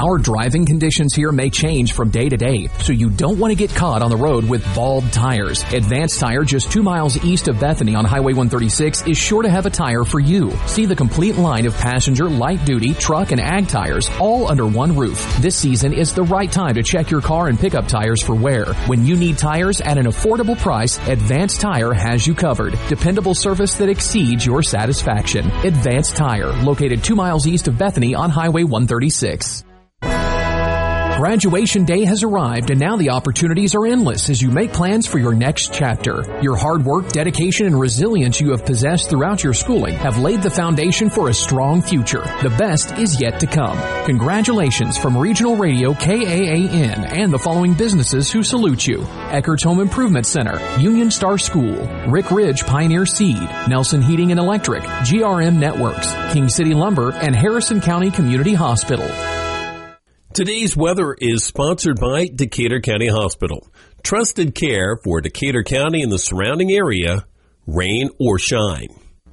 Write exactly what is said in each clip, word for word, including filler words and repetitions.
Our driving conditions here may change from day to day, so you don't want to get caught on the road with bald tires. Advanced Tire, just two miles east of Bethany on Highway one thirty-six, is sure to have a tire for you. See the complete line of passenger, light-duty, truck, and ag tires, all under one roof. This season is the right time to check your car and pickup tires for wear. When you need tires at an affordable price, Advanced Tire has you covered. Dependable service that exceeds your satisfaction. Advanced Tire, located two miles east of Bethany on Highway one thirty-six. Graduation day has arrived, and now the opportunities are endless as you make plans for your next chapter. Your hard work, dedication, and resilience you have possessed throughout your schooling have laid the foundation for a strong future. The best is yet to come. Congratulations from Regional Radio K A A N and the following businesses who salute you: Eckert's Home Improvement Center, Union Star School, Rick Ridge Pioneer Seed, Nelson Heating and Electric, G R M Networks, King City Lumber, and Harrison County Community Hospital. Today's weather is sponsored by Decatur County Hospital. Trusted care for Decatur County and the surrounding area, rain or shine.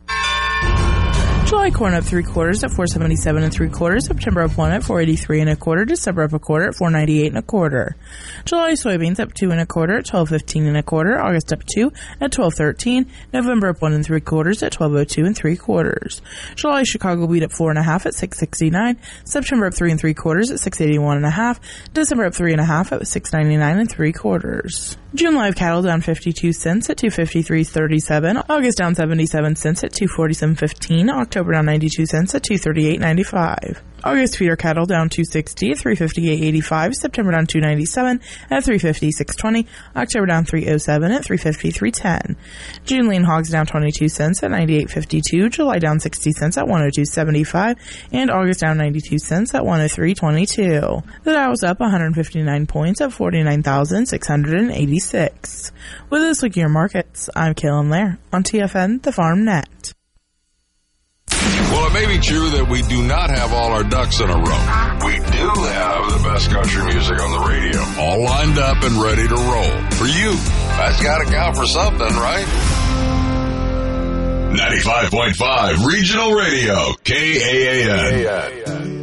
July corn up three quarters at four seventy-seven and three quarters. September up one at four eighty-three and a quarter. December up a quarter at four ninety-eight and a quarter. July soybeans up two and a quarter at twelve fifteen and a quarter. August up two at twelve thirteen. November up one and three quarters at twelve oh two and three quarters. July Chicago wheat up four and a half at six sixty-nine. September up three and three quarters at six eighty-one and a half. December up three and a half at six ninety-nine and three quarters. June live cattle down fifty-two cents at two fifty-three thirty-seven. August down seventy-seven cents at two forty-seven fifteen. October down ninety-two cents at two thirty-eight ninety-five. August feeder cattle down two sixty at three fifty-eight eighty-five. September down two ninety-seven at three fifty-six twenty. October down three oh seven at three fifty-three ten. June lean hogs down twenty-two cents at ninety-eight fifty-two. July down sixty cents at one oh two seventy-five. And August down ninety-two cents at one oh three twenty-two. The Dow was up one hundred fifty-nine points at forty-nine thousand six hundred eighty-six. With this look at your markets, I'm Kaylin Lair on T F N, the Farm Net. Well, it may be true that we do not have all our ducks in a row. We do have the best country music on the radio, all lined up and ready to roll. For you, that's got to count for something, right? ninety-five point five Regional Radio, K A A N.